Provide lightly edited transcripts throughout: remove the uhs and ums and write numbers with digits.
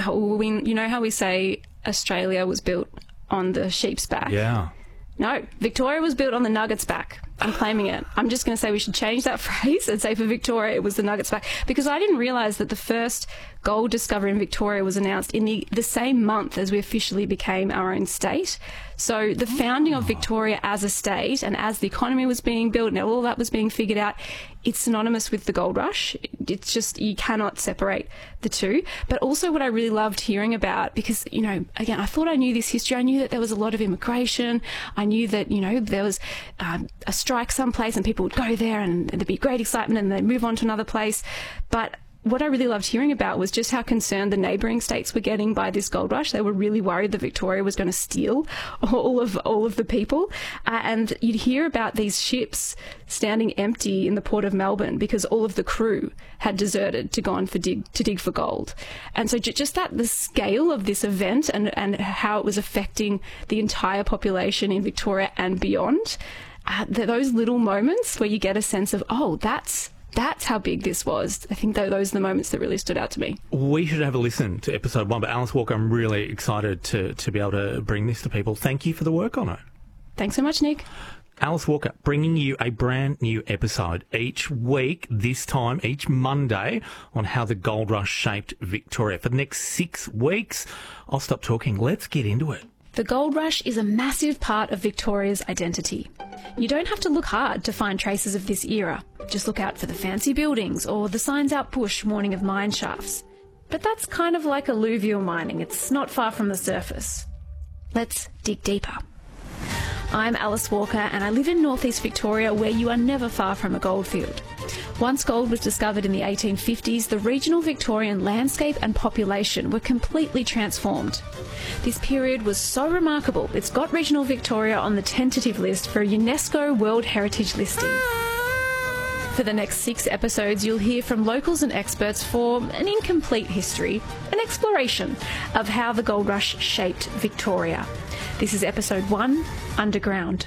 you know how we say Australia was built on the sheep's back? Yeah. No, Victoria was built on the nugget's back. I'm claiming it. I'm just going to say we should change that phrase and say for Victoria it was the nugget's back, because I didn't realise that the first gold discovery in Victoria was announced in the same month as we officially became our own state. So the founding of Victoria as a state, and as the economy was being built and all that was being figured out, it's synonymous with the gold rush. It's just, you cannot separate the two. But also what I really loved hearing about, because, you know, again, I thought I knew this history. I knew that there was a lot of immigration. I knew that, you know, there was a strike someplace and people would go there and there'd be great excitement and they'd move on to another place. But what I really loved hearing about was just how concerned the neighbouring states were getting by this gold rush. They were really worried that Victoria was going to steal all of the people. And you'd hear about these ships standing empty in the port of Melbourne because all of the crew had deserted to go on to dig for gold. And so just that, the scale of this event and how it was affecting the entire population in Victoria and beyond, those little moments where you get a sense of, oh, that's how big this was. I think those are the moments that really stood out to me. We should have a listen to episode 1, but Alice Walker, I'm really excited to be able to bring this to people. Thank you for the work on it. Thanks so much, Nick. Alice Walker, bringing you a brand new episode each week, this time each Monday, on how the gold rush shaped Victoria. For the next 6 weeks, I'll stop talking. Let's get into it. The gold rush is a massive part of Victoria's identity. You don't have to look hard to find traces of this era. Just look out for the fancy buildings or the signs out bush warning of mine shafts. But that's kind of like alluvial mining. It's not far from the surface. Let's dig deeper. I'm Alice Walker and I live in northeast Victoria, where you are never far from a goldfield. Once gold was discovered in the 1850s, the regional Victorian landscape and population were completely transformed. This period was so remarkable, it's got regional Victoria on the tentative list for a UNESCO World Heritage listing. For the next 6 episodes, you'll hear from locals and experts for an incomplete history, an exploration of how the gold rush shaped Victoria. This is episode 1, Underground.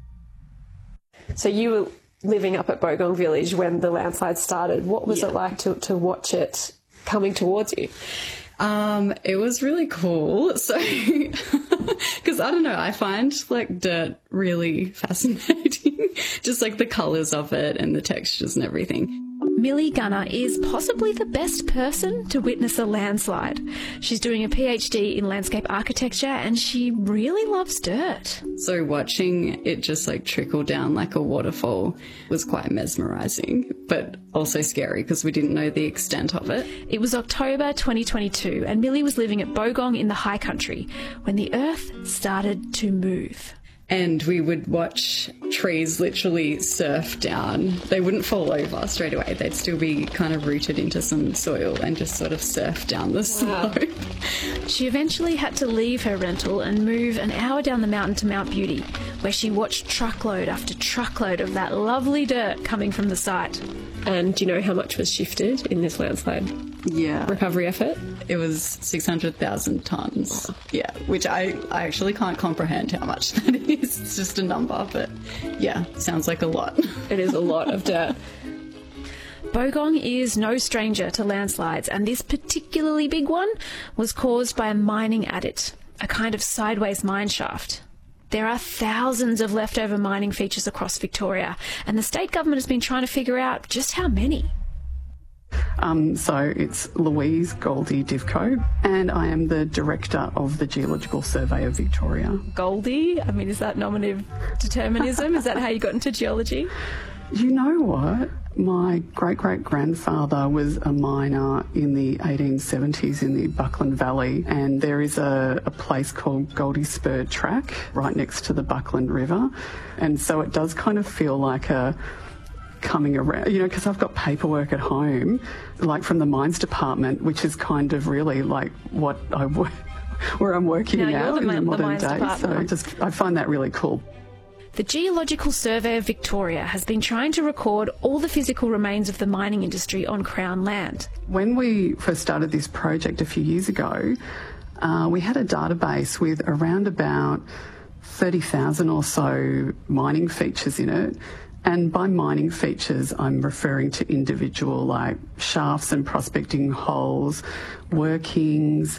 So you were living up at Bogong Village when the landslide started. What was it like to watch it coming towards you? It was really cool. So, because I don't know, I find like dirt really fascinating, just like the colours of it and the textures and everything. Millie Gunner is possibly the best person to witness a landslide. She's doing a PhD in landscape architecture and she really loves dirt. So watching it just like trickle down like a waterfall was quite mesmerising, but also scary because we didn't know the extent of it. It was October 2022 and Millie was living at Bogong in the high country when the earth started to move. And we would watch trees literally surf down. They wouldn't fall over straight away. They'd still be kind of rooted into some soil and just sort of surf down the slope. She eventually had to leave her rental and move an hour down the mountain to Mount Beauty, where she watched truckload after truckload of that lovely dirt coming from the site. And do you know how much was shifted in this landslide? Yeah. Recovery effort? It was 600,000 tonnes. Yeah, which I actually can't comprehend how much that is. It's just a number, but yeah, sounds like a lot. It is a lot of dirt. Bogong is no stranger to landslides, and this particularly big one was caused by a mining adit, a kind of sideways mine shaft. There are thousands of leftover mining features across Victoria, and the state government has been trying to figure out just how many. So it's Louise Goldie Divco, and I am the Director of the Geological Survey of Victoria. Goldie? I mean, is that nominative determinism? Is that how you got into geology? You know what? My great-great-grandfather was a miner in the 1870s in the Buckland Valley, and there is a place called Goldie Spur Track right next to the Buckland River, and so it does kind of feel like a coming around, you know, because I've got paperwork at home, like from the mines department, which is kind of really like what where I'm working now in the modern day. So I find that really cool. The Geological Survey of Victoria has been trying to record all the physical remains of the mining industry on Crown land. When we first started this project a few years ago, we had a database with around about 30,000 or so mining features in it. And by mining features, I'm referring to individual like shafts and prospecting holes, workings,